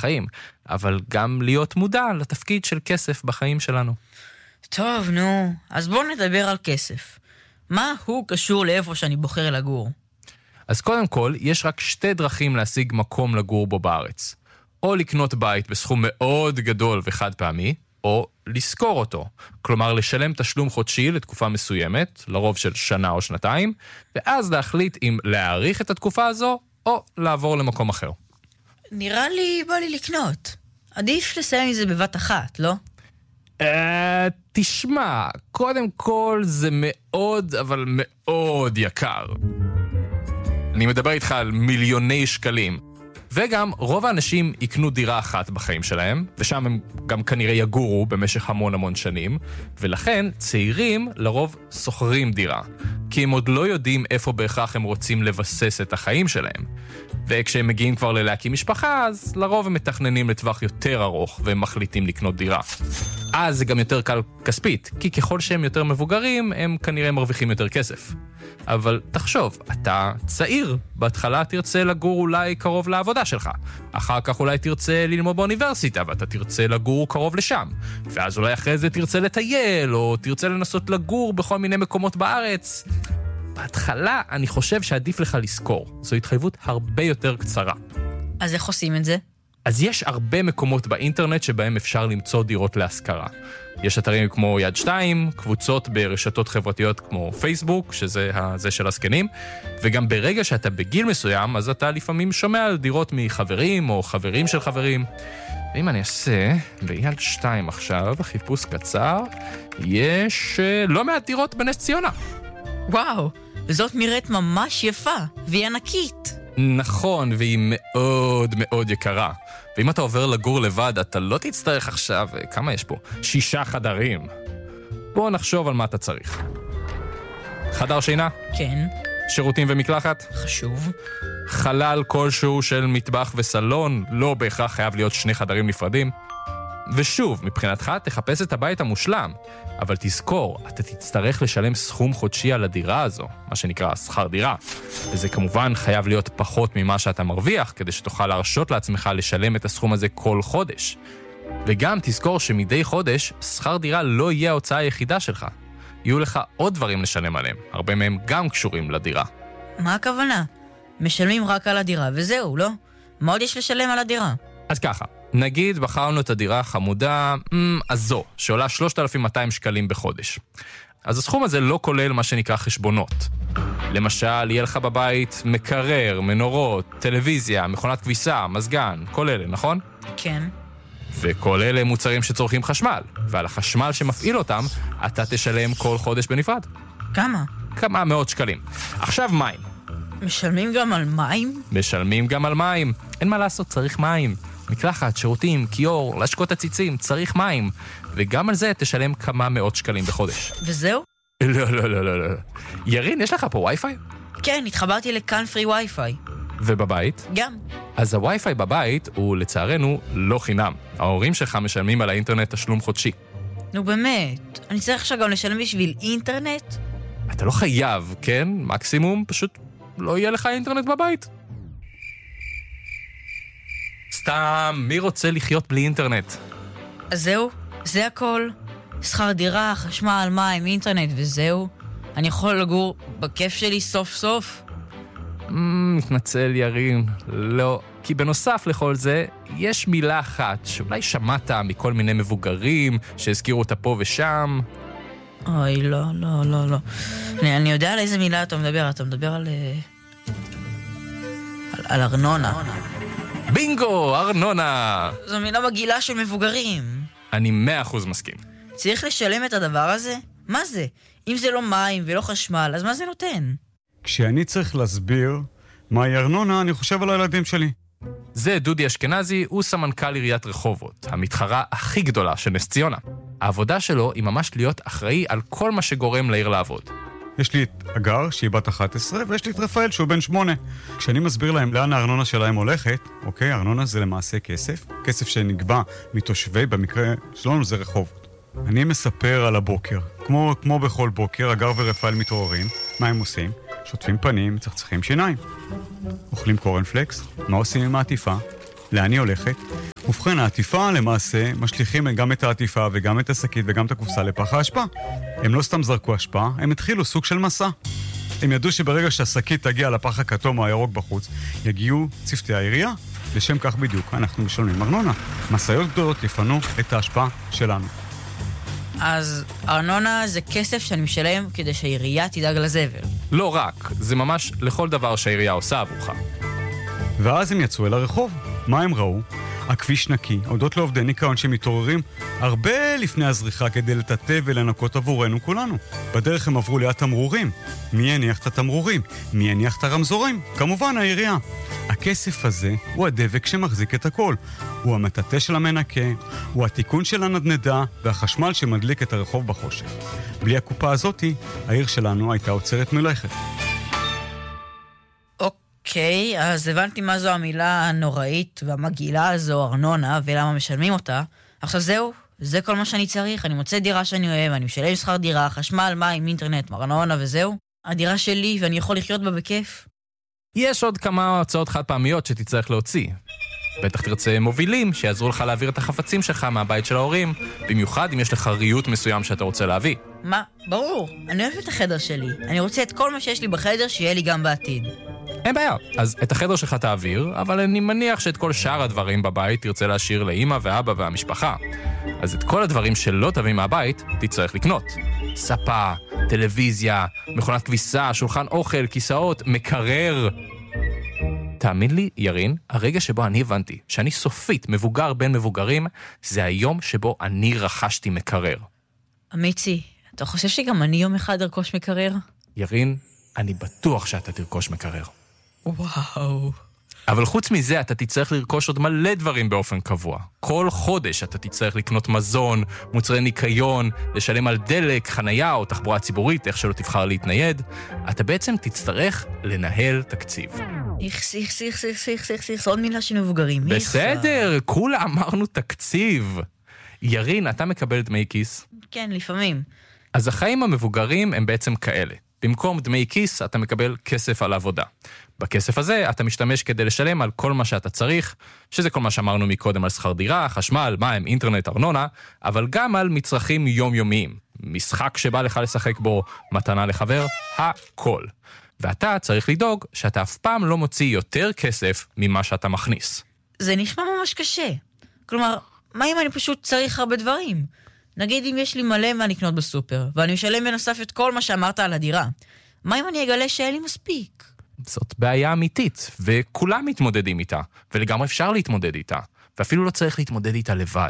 החיים, אבל גם להיות מודע לתפקיד של כסף בחיים שלנו. טוב, נו, אז בואו נדבר על כסף. מה הוא קשור לאיפה שאני בוחר לגור? אז קודם כל, יש רק 2 דרכים להשיג מקום לגור בו בארץ. או לקנות בית בסכום מאוד גדול וחד פעמי, או לשכור אותו. כלומר, לשלם תשלום חודשי לתקופה מסוימת, לרוב של שנה או שנתיים, ואז להחליט אם להאריך את התקופה הזו, או לעבור למקום אחר. נראה לי בא לי לקנות. עדיף לסיים עם זה בבת אחת, לא? תשמע, קודם כל זה מאוד, אבל מאוד יקר. אני מדבר איתך על מיליוני שקלים. וגם רוב האנשים יקנו דירה אחת בחיים שלהם, ושם הם גם כנראה יגורו במשך המון שנים, ולכן צעירים לרוב שוכרים דירה, כי הם עוד לא יודעים איפה בהכרח הם רוצים לבסס את החיים שלהם. וכשהם מגיעים כבר ללהקים משפחה, אז לרוב הם מתכננים לטווח יותר ארוך, והם מחליטים לקנות דירה. אז זה גם יותר קל כספית, כי ככל שהם יותר מבוגרים, הם כנראה מרוויחים יותר כסף. אבל תחשוב, אתה צעיר, בהתחלה תרצה לגור אולי קרוב לעבודה שלך, אחר כך אולי תרצה ללמוד באוניברסיטה, ואתה תרצה לגור קרוב לשם, ואז אולי אחרי זה תרצה לטייל, או תרצה לנסות לגור בכל מיני מקומות בארץ. בהתחלה אני חושב שעדיף לך לזכור, זו התחייבות הרבה יותר קצרה. אז איך עושים את זה? אז יש הרבה מקומות באינטרנט שבהם אפשר למצוא דירות להשכרה. יש אתרים כמו יד 2, קבוצות ברשתות חברתיות כמו פייסבוק, שזה זה של הזקנים, וגם ברגע שאתה בגיל מסוים, אז אתה לפעמים שומע על דירות מחברים או חברים של חברים. ואם אני אעשה ביד 2 עכשיו, חיפוש קצר, יש לא מעט דירות בנס ציונה. וואו, זאת נראית ממש יפה, והיא ענקית. נכון, והיא מאוד מאוד יקרה. ואם אתה עובר לגור לבד, אתה לא תצטרך עכשיו, כמה יש פה? 6 חדרים. בוא נחשוב על מה אתה צריך. חדר שינה? כן. שירותים ומקלחת? חשוב. חלל כלשהו של מטבח וסלון, לא בהכרח חייב להיות 2 חדרים נפרדים. ושוב, מבחינתך תחפש את הבית המושלם, אבל תזכור, אתה תצטרך לשלם סכום חודשי על הדירה הזו, מה שנקרא שכר דירה. וזה כמובן חייב להיות פחות ממה שאתה מרוויח, כדי שתוכל להרשות לעצמך לשלם את הסכום הזה כל חודש. וגם תזכור שמדי חודש, שכר דירה לא יהיה ההוצאה היחידה שלך. יהיו לך עוד דברים לשלם עליהם, הרבה מהם גם קשורים לדירה. מה הכוונה? משלמים רק על הדירה וזהו, לא? מה עוד יש לשלם על הדירה? אז ככה, נגיד בחרנו את הדירה החמודה הזו, שעולה 3,200 שקלים בחודש. אז הסכום הזה לא כולל מה שנקרא חשבונות. למשל, יהיה לך בבית מקרר, מנורות, טלוויזיה, מכונת כביסה, מזגן, כל אלה, נכון? כן. וכל אלה מוצרים שצורכים חשמל, ועל החשמל שמפעיל אותם, אתה תשלם כל חודש בנפרד. כמה? כמה מאות שקלים. עכשיו מים. משלמים גם על מים? משלמים גם על מים. אין מה לעשות, צריך מים. מקלחת, שירותים, קיור, לשקות הציצים, צריך מים. וגם על זה תשלם כמה מאות שקלים בחודש. וזהו? לא. ירין, יש לך פה וי-פיי? כן, התחברתי לכאן פרי וי-פיי. ובבית? גם. אז הווי-פיי בבית הוא לצערנו לא חינם. ההורים שלך משלמים על האינטרנט תשלום חודשי. נו באמת, אני צריך עכשיו גם לשלם בשביל אינטרנט? אתה לא חייב, כן? מקסימום פשוט לא יהיה לך אינטרנט בבית. סתם, מי רוצה לחיות בלי אינטרנט? אז זהו, זה הכל. שכר דירה, חשמל, מים, אינטרנט וזהו. אני יכול לגור בכיף שלי סוף סוף? מתנצל ירין, לא. כי בנוסף לכל זה, יש מילה אחת שאולי שמעת מכל מיני מבוגרים שהזכירו אותה פה ושם. אוי, לא. אני יודע על איזה מילה אתה מדבר. אתה מדבר על ארנונה. בינגו, ארנונה! זו מילה מגעילה של מבוגרים. אני 100% מסכים. צריך לשלם את הדבר הזה? מה זה? אם זה לא מים ולא חשמל, אז מה זה נותן? כשאני צריך להסביר מהי ארנונה, אני חושב על הילדים שלי. זה דודי אשכנזי, הוא סמנכ"ל עיריית רחובות, המתחרה הכי גדולה של נס ציונה. העבודה שלו היא ממש להיות אחראי על כל מה שגורם לעיר לעבוד. יש לי את אגר, שהיא בת 11, ויש לי את רפאל, שהוא בן 8. כשאני מסביר להם לאן הארנונה שלהם הולכת, אוקיי, ארנונה זה למעשה כסף שנגבה מתושבי, במקרה שלנו זה רחובות. אני מספר על הבוקר, כמו בכל בוקר, אגר ורפאל מתעוררים. מה הם עושים? שוטפים פנים, צחצחים שיניים. אוכלים קורנפלקס, מה עושים עם העטיפה? לאן היא הולכת? ובכן, העטיפה למעשה משליכים גם את העטיפה וגם את השקית וגם את הקופסה לפח האשפה. הם לא סתם זרקו אשפה, הם התחילו סוג של מסע. הם ידעו שברגע שהשקית תגיע לפח הכתום או הירוק בחוץ, יגיעו צוותי העירייה. לשם כך בדיוק אנחנו משלמים ארנונה. משאיות גדולות יפנו את האשפה שלנו. אז ארנונה זה כסף שאני משלם כדי שהעירייה תדאג לזבל. לא רק, זה ממש לכל דבר שהעירייה עושה עבורך. ואז הם יצאו אל הרחוב. מה הם ראו? הכביש נקי, הודות לעובדי ניקיון שמתעוררים הרבה לפני הזריחה כדי לטאטא ולנקות עבורנו כולנו. בדרך הם עברו ליד תמרורים. מי יניח את התמרורים? מי יניח את הרמזורים? כמובן העירייה. הכסף הזה הוא הדבק שמחזיק את הכל. הוא המטאטא של המנקה, הוא התיקון של הנדנדה והחשמל שמדליק את הרחוב בחושך. בלי הקופה הזאתי, העיר שלנו הייתה עוצרת מלכת. אוקיי, אז הבנתי מה זו המילה הנוראית והמגעילה הזו, ארנונה, ולמה משלמים אותה. עכשיו זהו, זה כל מה שאני צריך. אני מוצא דירה שאני אוהב, אני משלם שכר דירה, חשמל, מים, אינטרנט, ארנונה וזהו. הדירה שלי ואני יכול לחיות בה בכיף. יש עוד כמה הצעות חד פעמיות שתצטרך להוציא. בטח תרצה מובילים שיעזרו לך להעביר את החפצים שלך מהבית של ההורים, במיוחד אם יש לך ריהוט מסוים שאתה רוצה להביא. מה? ברור. אני אוהב את החדר שלי. אני רוצה את כל מה שיש לי בחדר שיהיה לי גם בעתיד. אין בעיה. אז את החדר שלך תעביר, אבל אני מניח שאת כל שאר הדברים בבית תרצה להשאיר לאמא ואבא והמשפחה. אז את כל הדברים שלא תביא מהבית תצטרך לקנות. ספה, טלוויזיה, מכונת כביסה, שולחן אוכל, כיסאות, מקרר. תאמין לי, ירין, הרגע שבו אני הבנתי שאני סופית מבוגר בין מבוגרים, זה היום שבו אני רכשתי מקרר. אמיצי, אתה חושב שגם אני יום אחד ארכוש מקרר? ירין, אני בטוח שאתה תרכוש מקרר. וואו. אבל חוץ מזה, אתה תצטרך לרכוש עוד מלא דברים באופן קבוע. כל חודש אתה תצטרך לקנות מזון, מוצרי ניקיון, לשלם על דלק, חנייה או תחבורה ציבורית, איך שלא תבחר להתנייד. אתה בעצם תצטרך לנהל תקציב. איכס, עוד מילה של מבוגרים. בסדר, כולה אמרנו תקציב. ירין, אתה מקבל דמי כיס? כן, לפעמים. אז החיים המבוגרים הם בעצם כאלה. במקום דמי כיס, אתה מקבל כסף על עבודה. בכסף הזה אתה משתמש כדי לשלם על כל מה שאתה צריך, שזה כל מה שאמרנו מקודם על שכר דירה, חשמל, מים, אינטרנט, ארנונה, אבל גם על מצרכים יומיומיים. משחק שבא לך לשחק בו, מתנה לחבר, הכל. ואתה צריך לדאוג שאתה אף פעם לא מוציא יותר כסף ממה שאתה מכניס. זה נשמע ממש קשה. כלומר, מה אם אני פשוט צריך הרבה דברים? נגיד אם יש לי מלא מה לקנות בסופר, ואני משלם בנוסף את כל מה שאמרת על הדירה. מה אם אני אגלה שאין לי מספיק? זאת בעיה אמיתית, וכולם מתמודדים איתה, ולגמרי אפשר להתמודד איתה, ואפילו לא צריך להתמודד איתה לבד.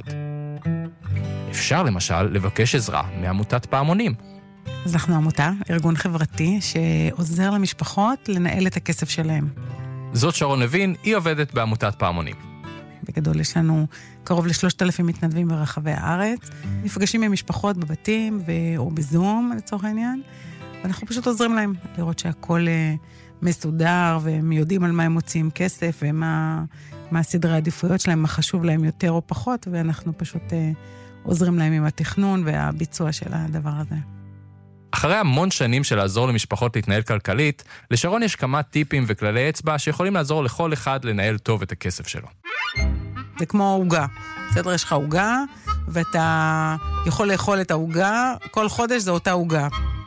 אפשר למשל לבקש עזרה מעמותת פעמונים. אז אנחנו עמותה, ארגון חברתי, שעוזר למשפחות לנהל את הכסף שלהם. זאת שרון לוין, היא עובדת בעמותת פעמונים. בגדול יש לנו קרוב ל3,000 מתנדבים ברחבי הארץ, נפגשים עם משפחות בבתים או בזום לצורך העניין, ואנחנו פשוט עוזרים להם לראות שהכל מסודר, והם יודעים על מה הם מוציאים כסף, ומה הסדרי העדיפויות שלהם, מה חשוב להם יותר או פחות, ואנחנו פשוט עוזרים להם עם התכנון והביצוע של הדבר הזה. אחרי המון שנים של לעזור למשפחות להתנהל כלכלית, לשרון יש כמה טיפים וכללי אצבע שיכולים לעזור לכל אחד לנהל טוב את הכסף שלו. זה כמו הוגה. בסדר, יש לך הוגה, ואתה יכול לאכול את ההוגה, כל חודש זה אותה הוגה.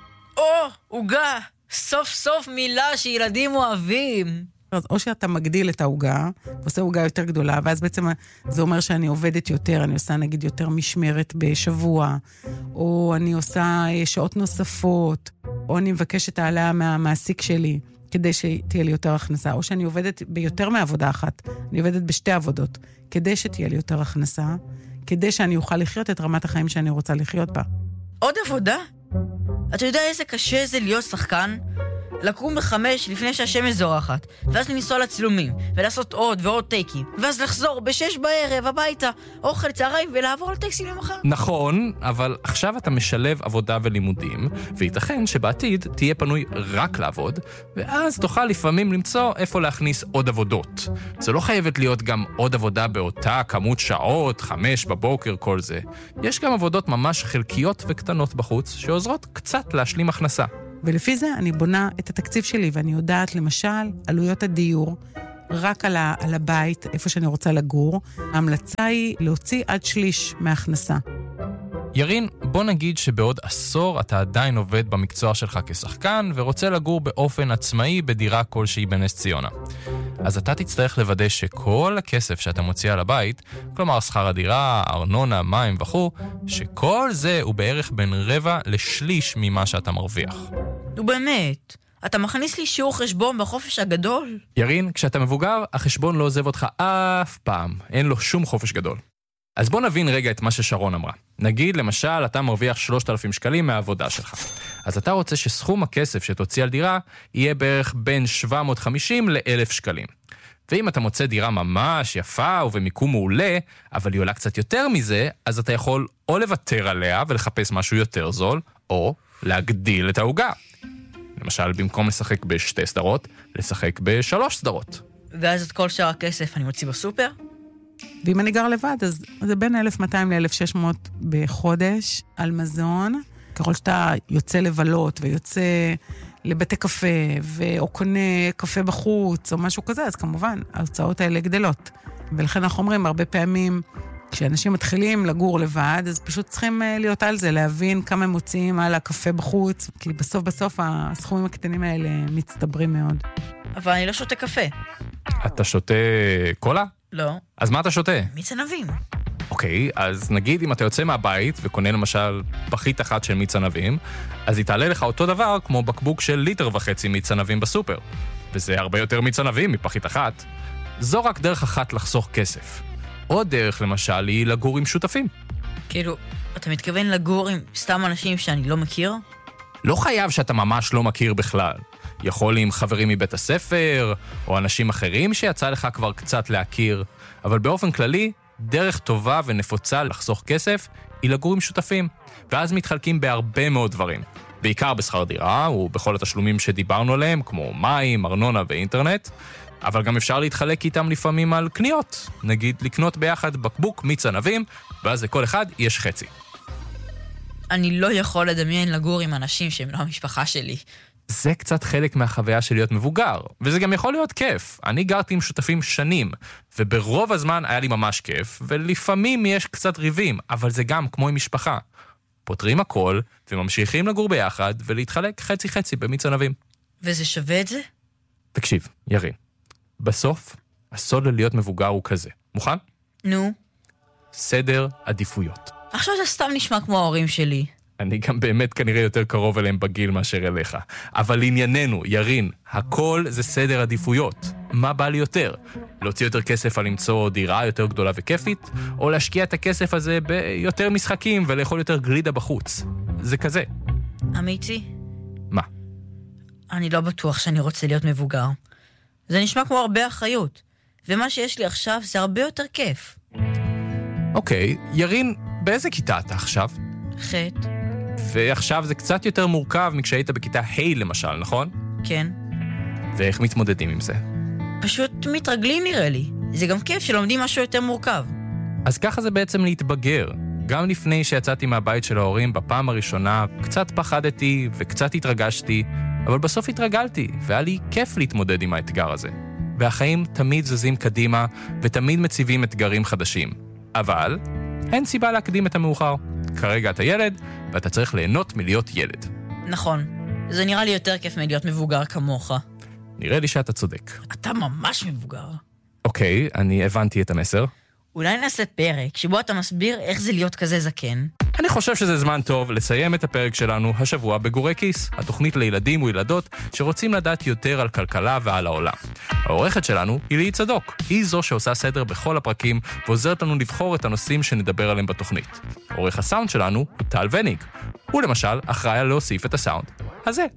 הוגה! סוף סוף מילה שילדים אוהבים. אז או שאתה מגדיל את ההוגה, ועושה הוגה יותר גדולה, ואז בעצם זה אומר שאני עובדת יותר, אני עושה נגיד יותר משמרת בשבוע, או אני עושה שעות נוספות, או אני מבקשת העלאה מהמעסיק שלי, כדי שתהיה לי יותר הכנסה, או שאני עובדת ביותר מעבודה אחת, אני עובדת בשתי עבודות, כדי שתהיה לי יותר הכנסה, כדי שאני אוכל לחיות את רמת החיים שאני רוצה לחיות בה. עוד עבודה? אתה יודע איזה קשה זה להיות שחקן? לקום ב5 לפני שהשמש זורחת, ואז לנסוע לצילומים, ולעשות עוד ועוד טייקים, ואז לחזור ב6 בערב הביתה, אוכל צהריים ולעבור על טקסים למחר. נכון, אבל עכשיו אתה משלב עבודה ולימודים, וייתכן שבעתיד תהיה פנוי רק לעבוד, ואז תוכל לפעמים למצוא איפה להכניס עוד עבודות. זה לא חייבת להיות גם עוד עבודה באותה כמות שעות, 5 בבוקר, כל זה. יש גם עבודות ממש חלקיות וקטנות בחוץ, שעוזרות קצת להשלים הכנסה. ולפי זה אני בונה את התקציב שלי, ואני יודעת למשל עלויות הדיור, רק על הבית, איפה שאני רוצה לגור. ההמלצה היא להוציא עד שליש מההכנסה. ירין, בוא נגיד שבעוד עשור אתה עדיין עובד במקצוע שלך כשחקן ורוצה לגור באופן עצמאי בדירה כלשהי בנס ציונה. אז אתה תצטרך לוודא שכל הכסף שאתה מוציא על הבית, כלומר שכר הדירה, ארנונה, מים וכו', שכל זה הוא בערך בין רבע לשליש ממה שאתה מרוויח. ובאמת, אתה מכניס לי שיעור חשבון בחופש הגדול? ירין, כשאתה מבוגר, החשבון לא עוזב אותך אף פעם. אין לו שום חופש גדול. אז בוא נבין רגע את מה ששרון אמרה. נגיד, למשל, אתה מרוויח 3,000 שקלים מהעבודה שלך. אז אתה רוצה שסכום הכסף שתוציא על דירה יהיה בערך בין 750 ל-1,000 שקלים. ואם אתה מוצא דירה ממש יפה ובמיקום מעולה, אבל היא עולה קצת יותר מזה, אז אתה יכול או לוותר עליה ולחפש משהו יותר זול, או להגדיל את העוגה. למשל, במקום לשחק ב2 סדרות, לשחק ב3 סדרות. ואז את כל שאר הכסף אני מוציא בסופר? ואם אני גר לבד, אז זה בין 1,200 ל-1,600 בחודש על מזון. ככל שאתה יוצא לבלות ויוצא לבתי קפה, או קונה קפה בחוץ או משהו כזה, אז כמובן, ההוצאות האלה גדלות. ולכן אנחנו אומרים, הרבה פעמים, כשאנשים מתחילים לגור לבד, אז פשוט צריכים להיות על זה, להבין כמה הם מוציאים על הקפה בחוץ, כי בסוף הסכומים הקטנים האלה מצטברים מאוד. אבל אני לא שותה קפה. אתה שותה קולה? לא. אז מה אתה שותה? מיץ ענבים. אוקיי, אז נגיד אם אתה יוצא מהבית וקונה למשל פחית אחת של מיץ ענבים, אז היא תעלה לך אותו דבר כמו בקבוק של 1.5 ליטר מיץ ענבים בסופר. וזה הרבה יותר מיץ ענבים מפחית אחת. זו רק דרך אחת לחסוך כסף. עוד דרך למשל היא לגור עם שותפים. כאילו, אתה מתכוון לגור עם סתם אנשים שאני לא מכיר? לא חייב שאתה ממש לא מכיר בכלל. יכול עם חברים מבית הספר, או אנשים אחרים שיצא לך כבר קצת להכיר, אבל באופן כללי, דרך טובה ונפוצה לחסוך כסף היא לגור עם שותפים, ואז מתחלקים בהרבה מאוד דברים. בעיקר בשכר דירה, ובכל התשלומים שדיברנו עליהם, כמו מים, ארנונה ואינטרנט, אבל גם אפשר להתחלק איתם לפעמים על קניות. נגיד לקנות ביחד בקבוק מיץ ענבים, ואז לכל אחד יש חצי. אני לא יכול לדמיין לגור עם אנשים שהם לא המשפחה שלי. זה קצת חלק מהחוויה של להיות מבוגר, וזה גם יכול להיות כיף. אני גרתי עם שותפים שנים, וברוב הזמן היה לי ממש כיף, ולפעמים יש קצת ריבים, אבל זה גם כמו עם משפחה. פותרים הכל, וממשיכים לגור ביחד, ולהתחלק חצי-חצי במיץ ענבים. וזה שווה את זה? תקשיב, ירין, בסוף, הסוד ללהיות מבוגר הוא כזה. מוכן? נו. סדר עדיפויות. עכשיו זה סתם נשמע כמו ההורים שלי. אני גם באמת כנראה יותר קרוב אליהם בגיל מאשר אליך. אבל לענייננו, ירין, הכל זה סדר עדיפויות. מה בא לי יותר? להוציא יותר כסף על למצוא דירה יותר גדולה וכיפית, או להשקיע את הכסף הזה ביותר משחקים ולאכול יותר גלידה בחוץ? זה כזה. אמיתי? מה? אני לא בטוח שאני רוצה להיות מבוגר. זה נשמע כמו הרבה אחריות. ומה שיש לי עכשיו זה הרבה יותר כיף. אוקיי, ירין, באיזה כיתה אתה עכשיו? חטא. ועכשיו זה קצת יותר מורכב מכשהיית בכיתה ה' למשל, נכון? כן. ואיך מתמודדים עם זה? פשוט מתרגלים נראה לי. זה גם כיף שלומדים משהו יותר מורכב. אז ככה זה בעצם להתבגר. גם לפני שיצאתי מהבית של ההורים בפעם הראשונה, קצת פחדתי וקצת התרגשתי, אבל בסוף התרגלתי, והיה לי כיף להתמודד עם האתגר הזה. והחיים תמיד זזים קדימה, ותמיד מציבים אתגרים חדשים. אבל אין סיבה להקדים את המאוחר. כרגע אתה ילד, ואתה צריך ליהנות מלהיות ילד. נכון. זה נראה לי יותר כיף מלהיות מבוגר כמוך. נראה לי שאתה צודק. אתה ממש מבוגר. אוקיי, אני הבנתי את המסר. אולי נעשה פרק שבו אתה מסביר איך זה להיות כזה זקן. אני חושב שזה זמן טוב לסיים את הפרק שלנו השבוע בגורי כיס, התוכנית לילדים וילדות שרוצים לדעת יותר על כלכלה ועל העולם. העורכת שלנו היא ליהי צדוק. היא זו שעושה סדר בכל הפרקים ועוזרת לנו לבחור את הנושאים שנדבר עליהם בתוכנית. עורך הסאונד שלנו הוא טל וניג. הוא למשל אחראי להוסיף את הסאונד הזה.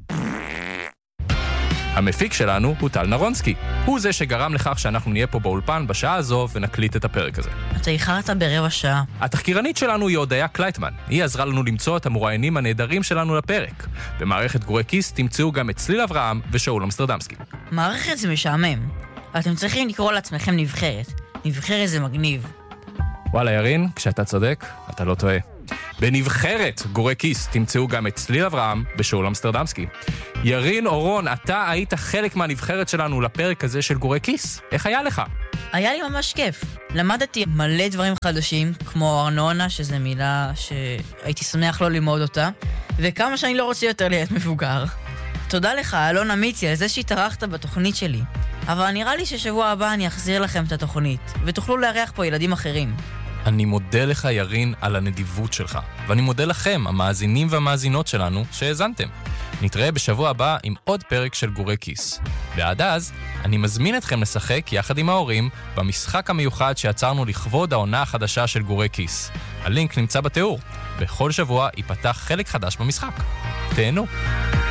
המפיק שלנו הוא טל נרונסקי. הוא זה שגרם לכך שאנחנו נהיה פה באולפן בשעה הזו ונקליט את הפרק הזה. אתה איחרת ברבע שעה. התחקירנית שלנו היא הודיה קלייטמן. היא עזרה לנו למצוא את המרואיינים הנהדרים שלנו לפרק. במערכת גורי כיס תמצאו גם את צליל אברהם ושאול אמסטרדמסקי. מערכת זה משעמם. אתם צריכים לקרוא לעצמכם נבחרת. נבחרת זה מגניב. וואלה ירין, כשאתה צודק, אתה לא טועה. בנבחרת גורי כיס תמצאו גם את צליל אברהם בשאול אמסטרדמסקי. ירין אורון, אתה היית חלק מהנבחרת שלנו לפרק הזה של גורי כיס. איך היה לך? היה לי ממש כיף. למדתי מלא דברים חדשים, כמו ארנונה, שזו מילה שהייתי שמח לא ללמוד אותה, וכמה שאני לא רוצה יותר להיות מבוגר. תודה לך, אלון אמיתי, על זה שהתארחת בתוכנית שלי. אבל נראה לי ששבוע הבא אני אחזיר לכם את התוכנית, ותוכלו לארח פה ילדים אחרים. אני מודה לך, ירין, על הנדיבות שלך, ואני מודה לכם, המאזינים והמאזינות שלנו, שהאזנתם. נתראה בשבוע הבא עם עוד פרק של גורי כיס. ועד אז, אני מזמין אתכם לשחק יחד עם ההורים במשחק המיוחד שיצרנו לכבוד העונה החדשה של גורי כיס. הלינק נמצא בתיאור. בכל שבוע ייפתח חלק חדש במשחק. תהנו.